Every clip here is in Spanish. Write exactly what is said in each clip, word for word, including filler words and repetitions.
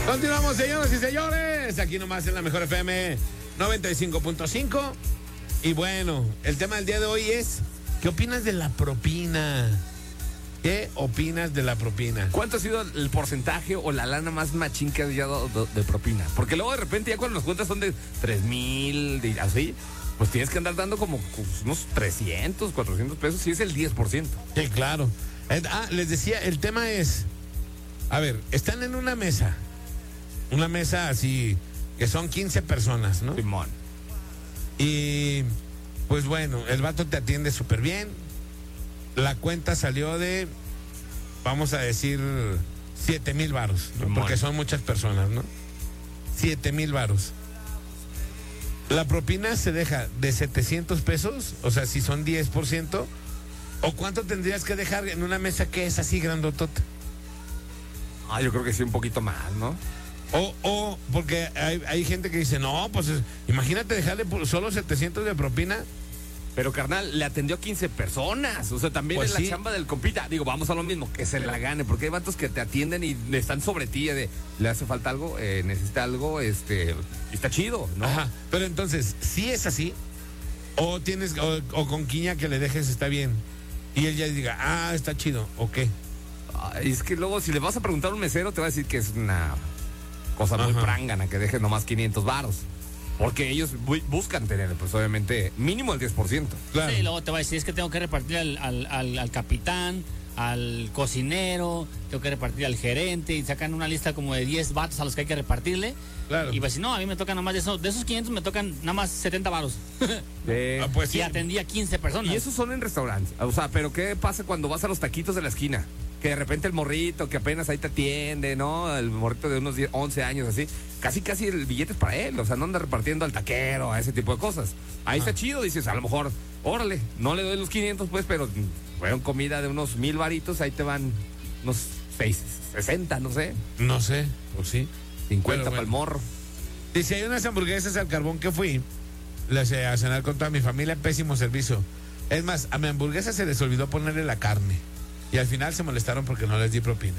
Continuamos, señoras y señores, aquí nomás en la Mejor F M noventa y cinco punto cinco. Y bueno, el tema del día de hoy es, ¿qué opinas de la propina? ¿Qué opinas de la propina? ¿Cuánto ha sido el porcentaje o la lana más machín que has dado de, de propina? Porque luego de repente ya cuando las cuentas son de tres mil, de, así, pues tienes que andar dando como unos trescientos, cuatrocientos pesos, si es el diez por ciento. Sí, claro. Ah, les decía, el tema es, a ver, están en una mesa, una mesa así, que son quince personas, ¿no? Simón. Y, pues bueno, el vato te atiende súper bien. La cuenta salió de, vamos a decir, siete mil varos, ¿no? Porque son muchas personas, ¿no? Siete mil varos. La propina se deja de setecientos pesos, o sea, si son diez por ciento, ¿o cuánto tendrías que dejar en una mesa que es así grandotota? Ah, yo creo que sí, un poquito más, ¿no? O, o porque hay, hay gente que dice, no, pues imagínate dejarle por solo setecientos de propina. Pero, carnal, le atendió a quince personas. O sea, también Pues es sí. la chamba del compita. Digo, vamos a lo mismo, que se la gane. Porque hay vatos que te atienden y están sobre ti. De, le hace falta algo, eh, necesita algo, este, y está chido, ¿no? Ajá. Pero entonces, si es así, o tienes, o, o con quiña que le dejes está bien. Y él ya diga, ah, está chido, ok. Ay, es que luego, si le vas a preguntar a un mesero, te va a decir que es una cosa muy Ajá. prángana, que dejes nomás quinientos varos. Porque ellos bu- buscan tener, pues obviamente, mínimo el diez por ciento. Claro. Sí, luego te va a decir, es que tengo que repartir al, al, al, al capitán, al cocinero, tengo que repartir al gerente, y sacan una lista como de diez vatos a los que hay que repartirle. Claro. Y va a decir, no, a mí me tocan nada más de esos, de esos quinientos me tocan nada más setenta varos. Ah, pues sí. Y atendí a quince personas. Y esos son en restaurantes. O sea, pero ¿qué pasa cuando vas a los taquitos de la esquina? Que de repente el morrito que apenas ahí te atiende, ¿no? El morrito de unos diez, once años, así. Casi, casi el billete es para él. O sea, no anda repartiendo al taquero, a ese tipo de cosas. Ahí está chido, dices, a lo mejor, órale, no le doy los quinientos, pues, pero fueron comida de unos mil varitos, ahí te van unos seis, sesenta, no sé. No sé, pues sí. cincuenta Pero para el bueno. morro. Dice, hay unas hamburguesas al carbón que fui, las eh, a cenar con toda mi familia, pésimo servicio. Es más, a mi hamburguesa se les olvidó ponerle la carne. Y al final se molestaron porque no les di propina.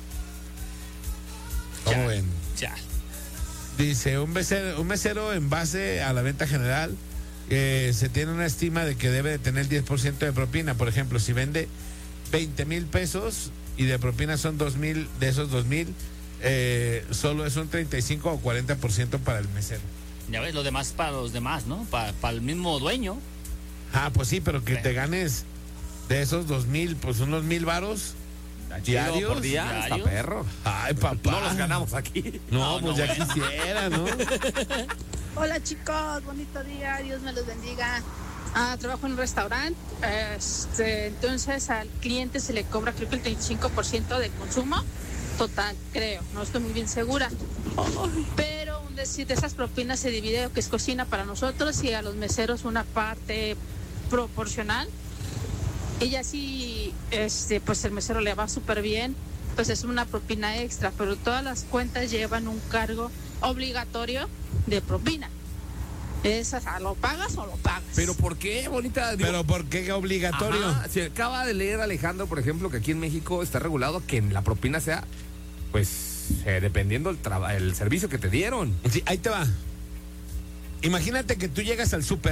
¿Cómo Ya, ven? Ya. Dice, un mesero, un mesero en base a la venta general, eh, se tiene una estima de que debe de tener diez por ciento de propina. Por ejemplo, si vende veinte mil pesos y de propina son dos mil, de esos dos mil, eh, solo es un treinta y cinco o cuarenta por ciento para el mesero. Ya ves, lo demás para los demás, ¿no? Para, para el mismo dueño. Ah, pues sí, pero que Sí. te ganes de esos dos mil, pues unos mil varos diarios. Por día, está diarios. perro. Ay, papá. No los ganamos aquí. No, No, pues no, ya bueno. quisiera, ¿no? Hola chicos, bonito día, Dios me los bendiga. Ah, trabajo en un restaurante, este, entonces al cliente se le cobra creo que el treinta y cinco por ciento de consumo total, creo, no estoy muy bien segura. Pero un decir, de esas propinas se divide lo que es cocina para nosotros y a los meseros una parte proporcional. Y ya si este, pues el mesero le va súper bien, pues es una propina extra, pero todas las cuentas llevan un cargo obligatorio de propina. Es, o sea, ¿lo pagas o lo pagas? ¿Pero por qué, bonita? Digo, Pero ¿por qué obligatorio? ajá, se acaba de leer Alejandro, por ejemplo, que aquí en México está regulado que la propina sea, pues, eh, dependiendo del traba- el servicio que te dieron. Sí, ahí te va. Imagínate que tú llegas al súper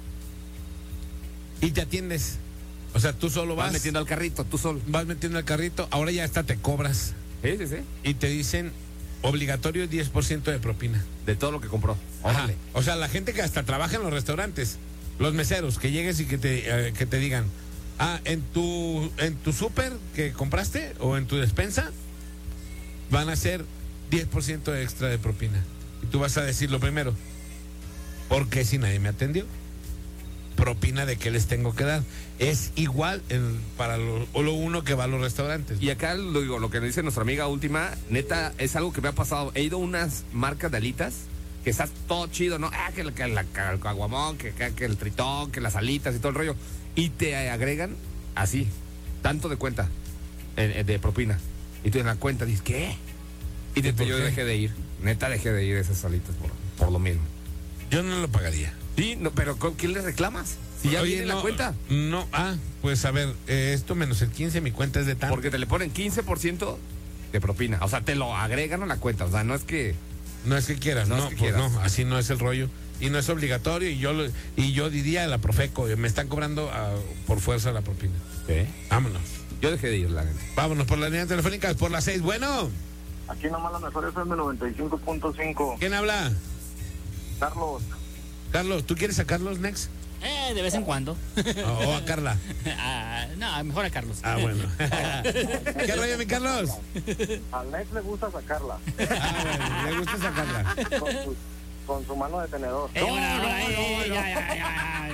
y te atiendes. O sea, tú solo vas, Vas metiendo al carrito, tú solo. vas metiendo el carrito, ahora ya hasta te cobras Sí, sí, sí. y te dicen obligatorio diez por ciento de propina. De todo lo que compró. Ajá. Órale. O sea, la gente que hasta trabaja en los restaurantes, los meseros, que llegues y que te, eh, que te digan, ah, en tu, en tu súper que compraste o en tu despensa, van a ser diez por ciento extra de propina. Y tú vas a decir lo primero, ¿por qué si nadie me atendió? Propina de qué les tengo que dar. Es igual en- para lo, o lo uno que va a los restaurantes. Y acá lo digo, lo que nos dice nuestra amiga última, neta, es algo que me ha pasado. He ido a unas marcas de alitas que está todo chido, ¿no? Ah, que, la- que la- que el caguamón, que, que, que el tritón, que las alitas y todo el rollo. Y te agregan así, tanto de cuenta, eh, eh, de propina. Y tú en la cuenta dices, ¿qué? Y neta, por yo qué? dejé de ir. Neta, dejé de ir a esas alitas por, por lo mismo. Yo no lo pagaría. Sí, no, pero ¿con quién le reclamas? Si ya Oye, viene no, la cuenta. No, ah, pues a ver, eh, esto menos el quince, mi cuenta es de tanto. Porque te le ponen quince por ciento de propina. O sea, te lo agregan a la cuenta. O sea, no es que... No es que quieras, No no, es que pues quieras. no, así no es el rollo. Y no es obligatorio y yo lo- y yo diría a la Profeco, me están cobrando ah, por fuerza la propina. ¿Qué? Vámonos. Yo dejé de ir, la neta. Vámonos por la línea telefónica, por las seis. Bueno, Aquí nomás la mejor F M noventa y cinco punto cinco. ¿quién habla? Carlos, Carlos, ¿tú quieres a Carlos next? Eh, de vez en cuando. O, o a Carla. Ah, no, mejor a Carlos. Ah, bueno. ¿Qué rollo, mi Carlos? al Nex le gusta sacarla Ah, bueno, le gusta sacarla. con su, con su mano de tenedor. Eh, ahora, ahora, eh, eh, ya, ya, ya,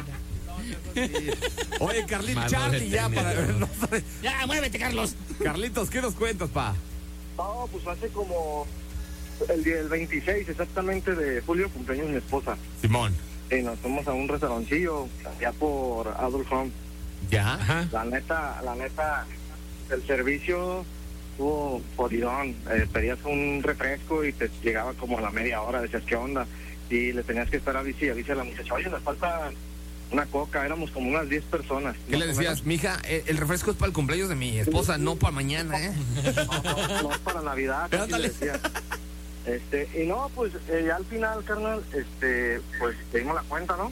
ya. Oye, Carlitos, Mano Charlie, de ya para... tenedor. no sé. Ya, muévete, Carlos. Carlitos, ¿qué nos cuentas, pa? No, pues hace como el, día- el veintiséis exactamente de julio cumpleaños mi esposa. Simón. Y nos fuimos a un restaurancillo allá por Adolf Home. ¿Ya? Ajá. La neta, la neta, el servicio estuvo jodidón. Eh, pedías un refresco y te llegaba como a la media hora, decías, ¿qué onda? Y le tenías que estar a bici, a bici a la muchacha, oye, nos falta una coca, éramos como unas diez personas. ¿Qué le Más o decías? Mija, eh, el refresco es para el cumpleaños de mi esposa, no para mañana, ¿eh? menos. No, no, no es para Navidad, casi Ándale. le decía. Este, y no, pues eh, ya al final, carnal, este, pues te dimos la cuenta, ¿no?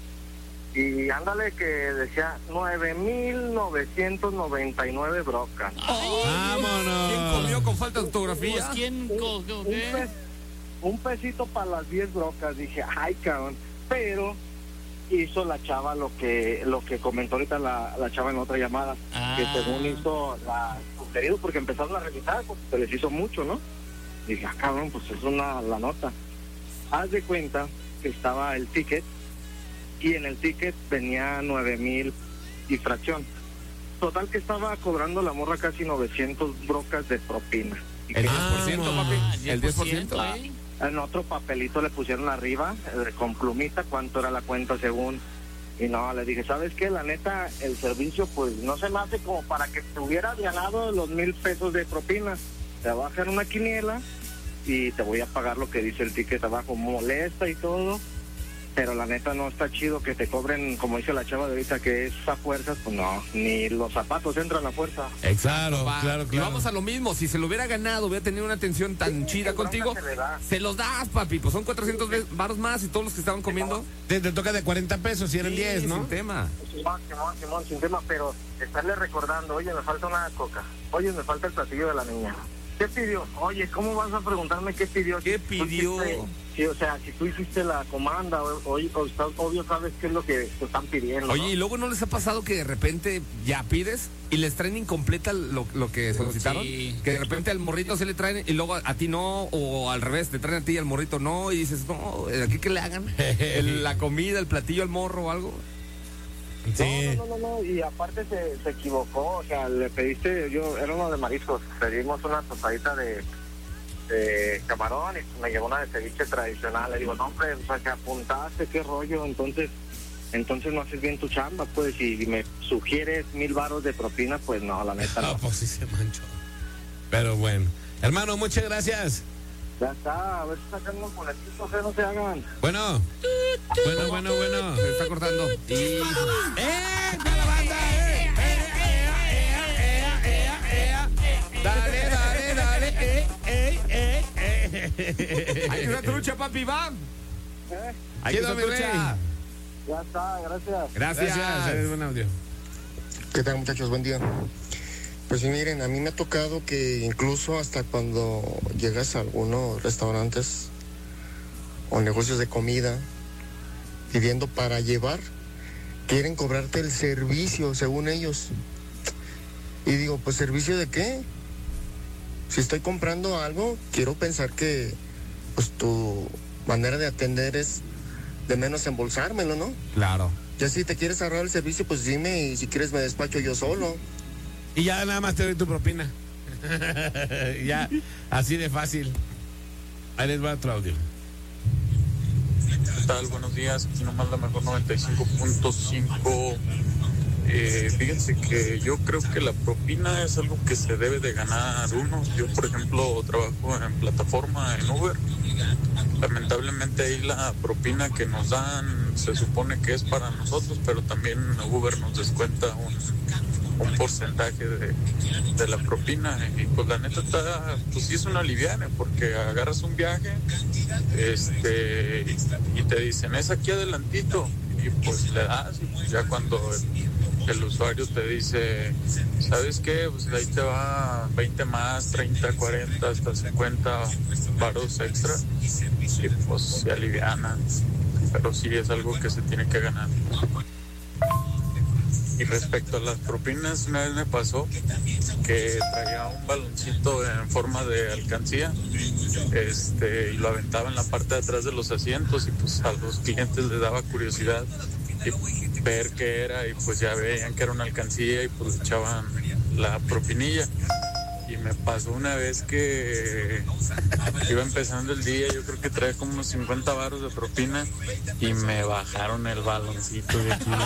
Y ándale que decía nueve mil novecientos noventa y nueve brocas. Vámonos. ¿Quién comió con falta de Pues, ortografía? ¿quién? co- co- Un, qué? pe- un pesito para las diez brocas. Dije, ay, cabrón. Pero hizo la chava lo que lo que comentó ahorita la, la chava en otra llamada. Ah. Que según hizo la sugerido, porque empezaron a revisar, pues se les hizo mucho, ¿no? Dije, ah, cabrón, pues es una la nota. Haz de cuenta que estaba el ticket y en el ticket venía nueve mil y fracción. Total que estaba cobrando la morra casi novecientos brocas de propina. Y El que- diez por ciento, Ah, papi. El diez por ciento. ¿eh? en otro papelito le pusieron arriba, eh, con plumita, cuánto era la cuenta según. Y no, le dije, ¿sabes qué? La neta, el servicio, pues no se me hace como para que te hubiera ganado los mil pesos de propina. Te voy a hacer una quiniela y te voy a pagar lo que dice el ticket abajo. Molesta y todo, pero la neta no está chido que te cobren, como dice la chava de ahorita, que es a fuerzas. Pues no, ni los zapatos entran a fuerza. Claro, Pa. claro, Y claro. vamos a lo mismo, si se lo hubiera ganado, hubiera tenido una atención tan chida ¿qué contigo, bronca se le da? se los das, papi, pues son cuatrocientos varos más y todos los que estaban comiendo. Te, te toca de cuarenta pesos si eran Sí, diez, ¿no? sin tema. Simón, Simón, Simón, sin tema, pero estarle recordando, oye, me falta una coca, oye, me falta el platillo de la niña. ¿Qué pidió? Oye, ¿cómo vas a preguntarme qué pidió? ¿Qué Si tú pidió? hiciste- Sí, o sea, si tú hiciste la comanda, o, o- o estás- obvio sabes qué es lo que te están pidiendo, Oye, ¿no? ¿y luego no les ha pasado que de repente ya pides y les traen incompleta lo, lo que solicitaron? Sí. Que de repente al morrito se le traen y luego a ti no, o al revés, te traen a ti y al morrito no, y dices, no, ¿aquí qué le hagan? El- la comida, el platillo al morro o algo. Sí. No, no, no, no, y aparte se, se equivocó, o sea, le pediste, yo, era uno de mariscos, pedimos una tostadita de, de camarón y me llevó una de ceviche tradicional. Le digo, no, hombre, o sea, que apuntaste, qué rollo, entonces, entonces no haces bien tu chamba, pues, y me sugieres mil varos de propina, pues no, la neta Ah, no. pues sí se manchó. Pero bueno. Hermano, muchas gracias. Ya está, a ver si sacan unos boletitos, que no se hagan. Bueno. Bueno, bueno, bueno. Se está cortando. Y... ¡Eh! ¡Toda la banda! ¡Eh! ¡Eh! ¡Eh! ¡Eh! ¡Eh! ¡Eh! ¡Eh! ¡Dale, dale, dale! ¡Eh! ¡Eh! ¡Eh! ¡Eh! ¡Ahí está trucha, papi, va! ¿Eh? ¡Ahí está Chido, mi trucha! rey. Ya está, gracias. Gracias. Gracias. Eres buen audio. ¿Qué tal, muchachos? Buen día. Pues sí, miren, a mí me ha tocado que incluso hasta cuando llegas a algunos restaurantes o negocios de comida pidiendo para llevar, quieren cobrarte el servicio según ellos. Y digo, pues ¿servicio de qué? Si estoy comprando algo, quiero pensar que pues tu manera de atender es de menos embolsármelo, ¿no? Claro. Ya si te quieres ahorrar el servicio, pues dime, y si quieres me despacho yo solo. Y ya nada más te doy tu propina. Ya, así de fácil. Ahí les va otro audio. ¿Qué tal? Buenos días, aquí nomás la mejor noventa y cinco punto cinco. Eh, fíjense que yo creo que la propina es algo que se debe de ganar uno. Yo, por ejemplo, trabajo en plataforma, en Uber. Lamentablemente ahí la propina que nos dan se supone que es para nosotros, pero también Uber nos descuenta un, un porcentaje de, de la propina. Y pues la neta está, pues sí es una aliviane, porque agarras un viaje este y te dicen, es aquí adelantito, y pues le das, y pues ya cuando el, el usuario te dice, ¿sabes qué? Pues ahí te va veinte más, treinta, cuarenta, hasta cincuenta varos extra, y pues se alivianan, pero sí es algo que se tiene que ganar. Y respecto a las propinas, una vez me pasó que traía un baloncito en forma de alcancía, este, y lo aventaba en la parte de atrás de los asientos, y pues a los clientes les daba curiosidad y ver qué era, y pues ya veían que era una alcancía y pues le echaban la propinilla. Y me pasó una vez que iba empezando el día, yo creo que traía como unos cincuenta varos de propina, y me bajaron el baloncito de aquí.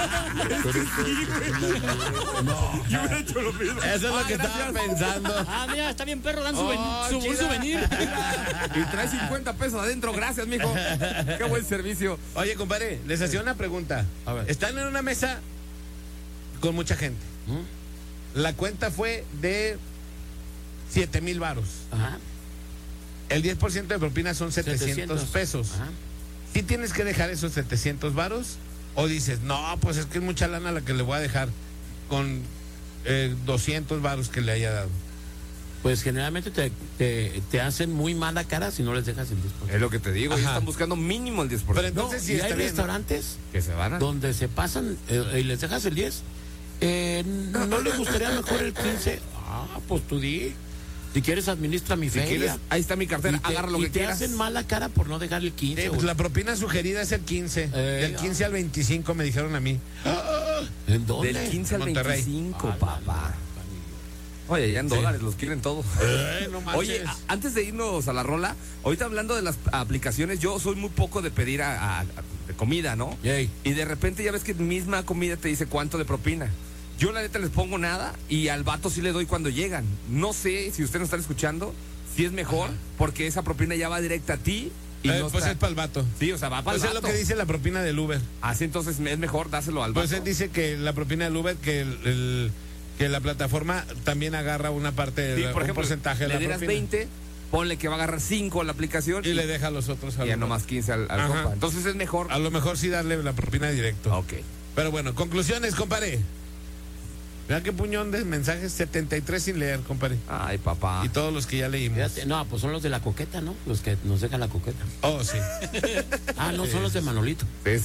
No, yo hubiera hecho lo mismo. Eso es lo Ah, que gracias. estaba pensando. Ah, mira, está bien perro, dan su, Oh, ven- su buen chida. souvenir. Y trae cincuenta pesos adentro, gracias, mijo. Qué buen servicio. Oye, compadre, les hacía una pregunta. A ver. Están en una mesa con mucha gente. La cuenta fue de siete mil varos. Ajá. El diez por ciento de propina son setecientos, setecientos pesos. Ajá. ¿Sí tienes que dejar esos setecientos varos? ¿O dices, no, pues es que es mucha lana la que le voy a dejar con eh, doscientos varos que le haya dado? Pues generalmente te, te, te hacen muy mala cara si no les dejas el diez por ciento. Es lo que te digo, ellos Ajá. están buscando mínimo el diez por ciento. Pero entonces sí y está hay bien, ¿no? restaurantes Que se van a... donde se pasan eh, y les dejas el diez. Eh, ¿no, ¿No les gustaría mejor el quince? Ah, pues tú di. Si quieres, administra mi Si feria. quieres, ahí está mi cartera, y te, agarra lo y que te quieras. hacen mala cara por no dejar el quince. Sí, pues güey. la propina sugerida es el quince. Eh, Del quince al veinticinco me dijeron a mí. ¿En dónde? Del quince al Monterrey. veinticinco, Ah, papá. Oye, ya en dólares los quieren todos. Eh, no manches. Oye, a- antes de irnos a la rola, ahorita hablando de las aplicaciones, yo soy muy poco de pedir a, a- a- de comida, ¿no? Ey. Y de repente ya ves que misma comida te dice cuánto de propina. Yo la neta les pongo nada y al vato sí le doy cuando llegan. No sé si ustedes nos están escuchando, si es mejor, porque esa propina ya va directa a ti y Eh, no pues está- es para el vato. Sí, o sea, va para Pues el es lo vato. que dice la propina del Uber. Así entonces es mejor dárselo al vato. Pues él dice que la propina del Uber, que el, el- que la plataforma también agarra una parte de Sí, la- por un ejemplo, porcentaje de le la dieras propina. veinte, ponle que va a agarrar cinco a la aplicación Y le deja a los otros. y al ya Uber. nomás quince al, al Ajá. compa. Entonces es mejor. A lo mejor sí darle la propina directo. Ok. Pero bueno, conclusiones, compadre. Vean qué puñón de mensajes, setenta y tres sin leer, compadre. Ay, papá. Y todos los que ya leímos. Fíjate, no, pues son los de la coqueta, ¿no? Los que nos dejan la coqueta. Oh, sí. Ah, no, son los de Manolito. Es-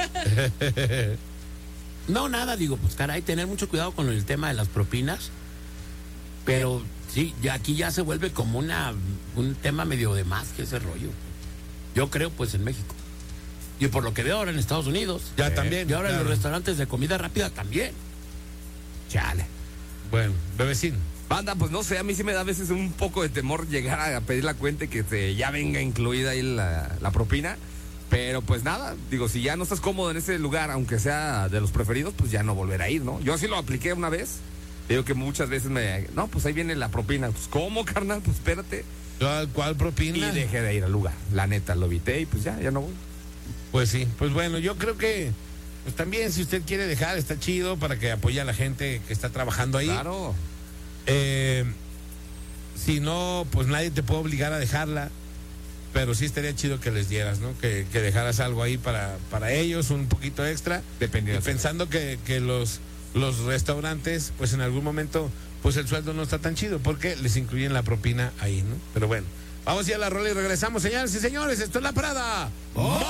No, nada, digo, pues caray, tener mucho cuidado con el tema de las propinas. Pero sí, ya aquí ya se vuelve como una un tema medio de más que ese rollo. Yo creo, pues, en México. Y por lo que veo ahora en Estados Unidos. Ya también. Y ahora en claro. los restaurantes de comida rápida también. Chale. Bueno, bebecín. Banda, pues no sé, a mí sí me da a veces un poco de temor llegar a pedir la cuenta y que te, ya venga incluida ahí la, la propina. Pero pues nada, digo, si ya no estás cómodo en ese lugar, aunque sea de los preferidos, pues ya no volver a ir, ¿no? Yo así lo apliqué una vez. Digo que muchas veces me... No, pues ahí viene la propina. Pues ¿cómo, carnal? Pues espérate. ¿Cuál, cuál propina? Y dejé de ir al lugar. La neta, lo evité y pues ya, ya no voy. Pues sí, pues bueno, yo creo que pues también si usted quiere dejar, está chido para que apoye a la gente que está trabajando ahí. Claro. Eh, si no, pues nadie te puede obligar a dejarla, pero sí estaría chido que les dieras, ¿no? Que, que dejaras algo ahí para, para ellos, un poquito extra. Dependiendo. Y pensando que, que los, los restaurantes, pues en algún momento, pues el sueldo no está tan chido, porque les incluyen la propina ahí, ¿no? Pero bueno, vamos a ir a la rola y regresamos, señores y señores, esto es La Parada.